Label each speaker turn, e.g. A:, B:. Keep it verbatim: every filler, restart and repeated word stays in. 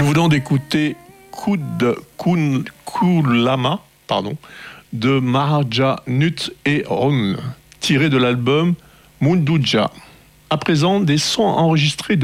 A: Nous venons d'écouter Kud Kun Kulama, pardon, de Mahaja Nut et On, tiré de l'album Munduja. À présent, des sons enregistrés de